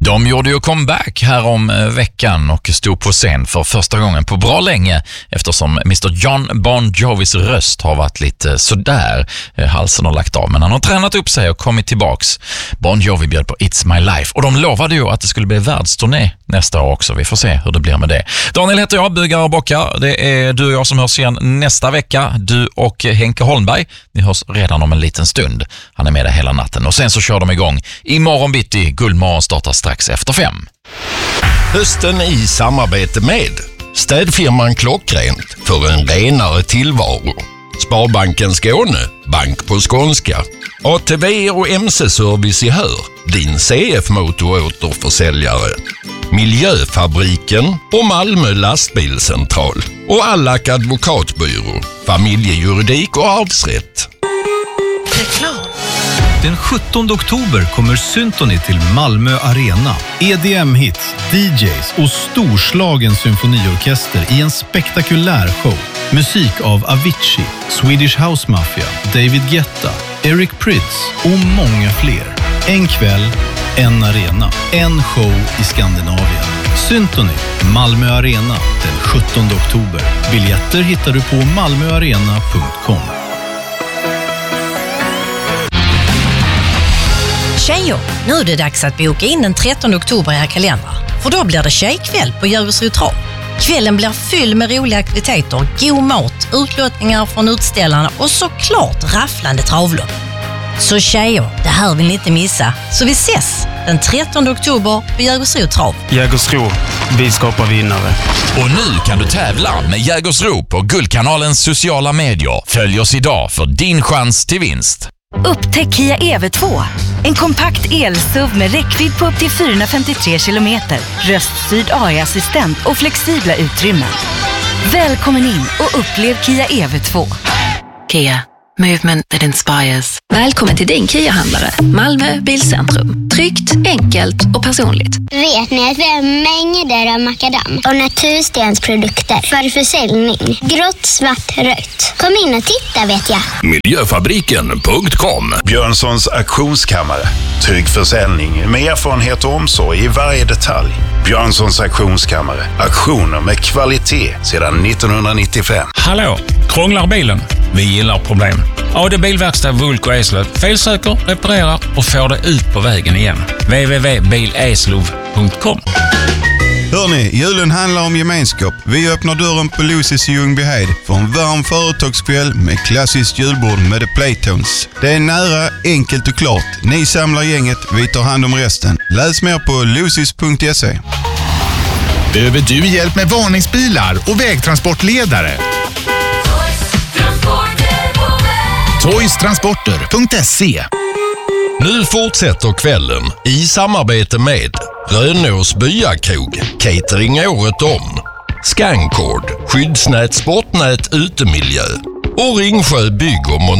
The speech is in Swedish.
De gjorde ju comeback här om veckan och stod på scen för första gången på bra länge eftersom Mr. John Bon Jovis röst har varit lite sådär. Halsen har lagt av, men han har tränat upp sig och kommit tillbaks. Bon Jovi bjöd på It's My Life och de lovade ju att det skulle bli världsturné nästa år också. Vi får se hur det blir med det. Daniel heter jag, bugar och bockar. Det är du och jag som hörs igen nästa vecka. Du och Henke Holmberg, ni hörs redan om en liten stund. Han är med dig hela natten och sen så kör de igång. Imorgon bitti, Guldmorgon startar strax efter 5. Hösten i samarbete med städfirman Klockrent för en renare tillvaro. Sparbanken Skåne, bank på skånska. ATV och MC-service i Hör, din CF-motoråterförsäljare. Miljöfabriken och Malmö lastbilscentral. Och Allak advokatbyrå, familjejuridik och arvsrätt. Reklam. Den 17 oktober kommer Symphony till Malmö Arena. EDM-hits, DJs och storslagen symfoniorkester i en spektakulär show. Musik av Avicii, Swedish House Mafia, David Guetta, Eric Prydz och många fler. En kväll, en arena, en show i Skandinavien. Symphony, Malmö Arena, den 17 oktober. Biljetter hittar du på malmöarena.com. Tjejer, nu är det dags att boka in den 13 oktober i era kalendrar. För då blir det tjejkväll på Jägersro Trav. Kvällen blir fylld med roliga aktiviteter, god mat, utlottningar från utställarna och såklart rafflande travlopp. Så tjejer, det här vill ni inte missa. Så vi ses den 13 oktober på Jägersro Trav. Jägersro, vi skapar vinnare. Och nu kan du tävla med Jägersro på Guldkanalens sociala medier. Följ oss idag för din chans till vinst. Upptäck Kia EV2. En kompakt el-SUV med räckvidd på upp till 453 kilometer, röststyrd AI-assistent och flexibla utrymmen. Välkommen in och upplev Kia EV2. Kia. Movement that inspires. Välkommen till din Kia-handlare, Malmö Bilcentrum. Tryggt, enkelt och personligt. Vet ni att vi har mängder av makadam och naturstensprodukter för försäljning? Grått, svart, rött. Kom in och titta vet jag. Miljöfabriken.com. Björnssons auktionskammare. Trygg försäljning med erfarenhet och omsorg i varje detalj. Björnssons auktionskammare. Auktioner med kvalitet sedan 1995. Hallå, krånglar bilen? Vi gillar problem. AD Bilverkstad, Vulk och Eslöv felsöker, reparerar och får det ut på vägen igen. www.bileslov.com. Hörrni, julen handlar om gemenskap. Vi öppnar dörren på Lucy's i Ljungbyhed för en varm företagskväll med klassiskt julbord med The Playtones. Det är nära, enkelt och klart. Ni samlar gänget, vi tar hand om resten. Läs mer på lucys.se. Behöver du hjälp med varningsbilar och vägtransportledare? Toystransporter.se. Nu fortsätter kvällen i samarbete med Rönås Byakrog, catering året om. Scancord, skyddsnät, sportnät, utemiljö och Ringsjö bygg och